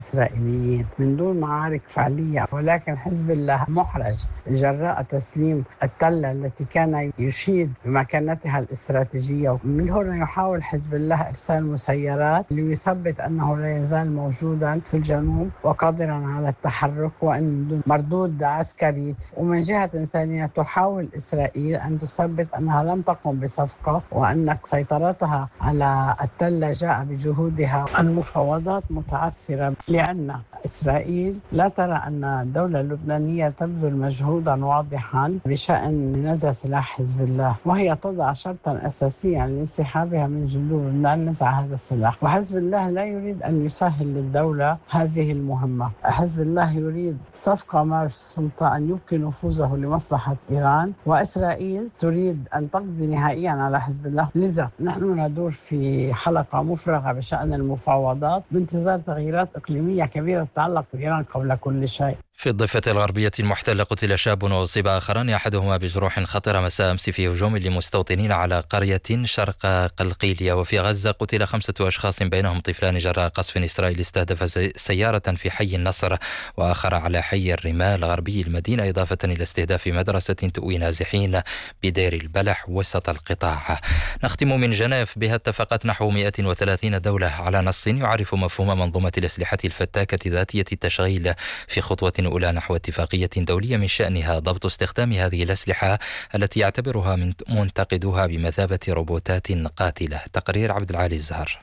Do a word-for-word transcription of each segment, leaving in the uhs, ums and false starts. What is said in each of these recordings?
إسرائيليين من دون معارك فعلية، ولكن حزب الله محرج جراء تسليم التلة التي كان يشيد بمكانتها الاستراتيجية. ومن هنا يحاول حزب الله إرسال مسيرات ليثبت أنه لا يزال موجودا في الجنوب وقادرا على التحرك وأن دون مردود عسكري. ومن جهة ثانية تحاول إسرائيل أن تثبت أنها لم تقم بصفقة وأن سيطرتها على التلة جاء بجهودها. المفاوضات متعثرة لأن إسرائيل لا ترى أن الدولة اللبنانية تبذل مجهودا واضحا بشأن نزع سلاح حزب الله، وهي تضع شرطا أساسيا لانسحابها من جنوب لبنان نزع هذا السلاح. وحزب الله لا يريد أن يسهل للدولة هذه المهمة. حزب الله يريد صفقة مارس السلطة أن يبقي نفوذه لمصلحة إيران، وإسرائيل تريد أن تقضي نهائيا على حزب الله. لذا نحن ندور في حلقة مفرغة بشأن المفاوضات بانتظار تغييرات إقليمية كبيرة تتعلق بإيران قبل كل شيء. في الضفة الغربية المحتلة قتل شاب وأصيب آخران، أحدهما بجروح خطيرة مساء أمس في هجوم لمستوطنين على قرية شرق قلقيلية. وفي غزة قتل خمسة أشخاص بينهم طفلان جراء قصف إسرائيلي استهدف سيارة في حي النصر وآخر على حي الرمال غربي المدينة، إضافة إلى استهداف مدرسة تؤوي نازحين بدير البلح وسط القطاع. نختم من جنيف، بها اتفقت نحو مئة وثلاثين دولة على نص يعرف مفهوم منظومة الأسلحة الفتاكة ذاتية التشغيل في خطوة أولى نحو اتفاقية دولية من شأنها ضبط استخدام هذه الأسلحة التي يعتبرها من منتقدوها بمثابة روبوتات قاتلة. تقرير عبد العالي الزهر.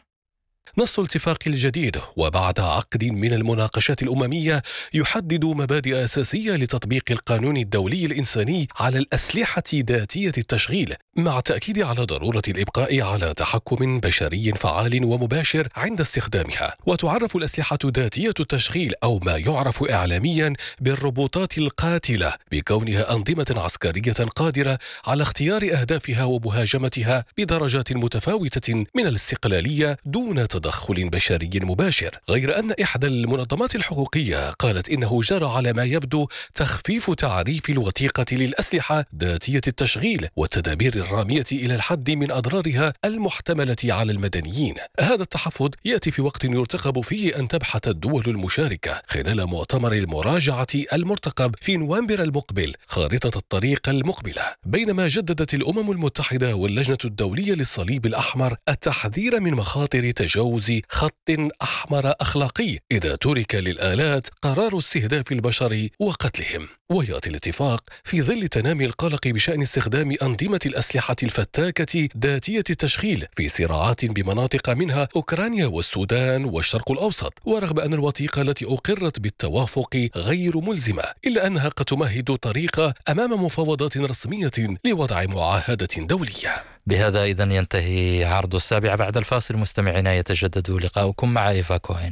نص الاتفاق الجديد وبعد عقد من المناقشات الأممية يحدد مبادئ أساسية لتطبيق القانون الدولي الإنساني على الأسلحة ذاتية التشغيل، مع التأكيد على ضرورة الإبقاء على تحكم بشري فعال ومباشر عند استخدامها. وتعرف الأسلحة ذاتية التشغيل أو ما يعرف إعلاميا بالروبوتات القاتلة بكونها أنظمة عسكرية قادرة على اختيار أهدافها ومهاجمتها بدرجات متفاوتة من الاستقلالية دون تدخل بشري مباشر. غير أن إحدى المنظمات الحقوقية قالت إنه جرى على ما يبدو تخفيف تعريف الوثيقة للأسلحة ذاتية التشغيل والتدابير الرامية إلى الحد من أضرارها المحتملة على المدنيين. هذا التحفظ يأتي في وقت يرتقب فيه أن تبحث الدول المشاركة خلال مؤتمر المراجعة المرتقب في نوفمبر المقبل خارطة الطريق المقبلة، بينما جددت الأمم المتحدة واللجنة الدولية للصليب الأحمر التحذير من مخاطر تجاوز خط أحمر أخلاقي إذا ترك للآلات قرار استهداف البشر وقتلهم. ويأتي الاتفاق في ظل تنامي القلق بشأن استخدام أنظمة الأسلحة الفتاكة ذاتية التشغيل في صراعات بمناطق منها أوكرانيا والسودان والشرق الأوسط. ورغم أن الوثيقة التي أقرت بالتوافق غير ملزمة، إلا أنها قد تمهد طريقة أمام مفاوضات رسمية لوضع معاهدة دولية. بهذا إذن ينتهي عرض السابعة. بعد الفاصل مستمعينا يتجدد لقاؤكم مع إيفا كوهين.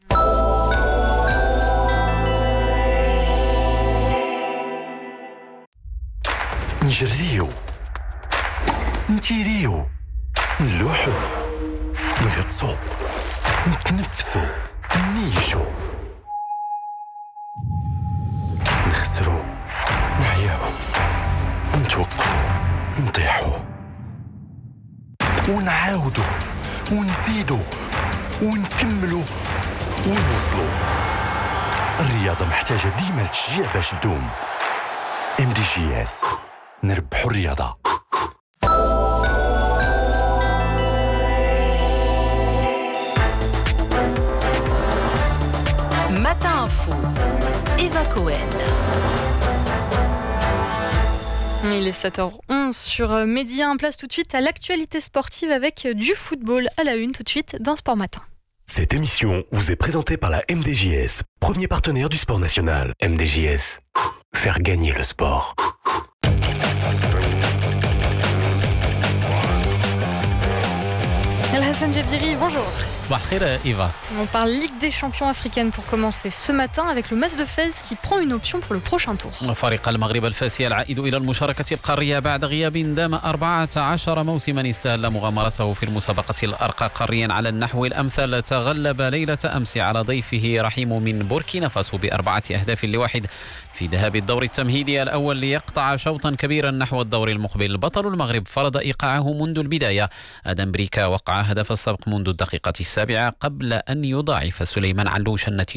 نجريو نتيريو نلوحو نغطسو نتنفسو نيشو نخسرو نعياو نتوقفو نطيحو ونعاودو ونزيدو ونكملو ونوصلو. الرياضة محتاجة ديما التشجيع باش تدوم. ام دي جي اس، نربحو الرياضة. Matin Info, Eva Cohen. Il est sept heures onze sur Média. Un place tout de suite à l'actualité sportive avec du football à la une tout de suite dans Sport Matin. Cette émission vous est présentée par la M D J S, premier partenaire du sport national. M D J S, faire gagner le sport. El Hassan Jabiri, bonjour. صباح الخير إيفا. On parle Ligue des champions africaine pour commencer ce matin avec le Mas de Fès qui prend une option pour le prochain tour. فريق المغرب الفاسي العائد إلى المشاركة القارية بعد غياب دام أربعة عشر موسما استهل مغامرته في المسابقة الأرقى قاريا على النحو الأمثل. تغلب ليلة أمس على ضيفه رحيم من بوركينا فاسو بأربعة أهداف لواحد في ذهاب الدور التمهيدي الأول ليقطع شوطا كبيرا نحو الدور المقبل. بطل المغرب فرض إيقاعه منذ البداية. آدم بريكا وقع هدف السبق منذ الدقيقة السابعة قبل أن يضاعف سليمان علوش النتيجة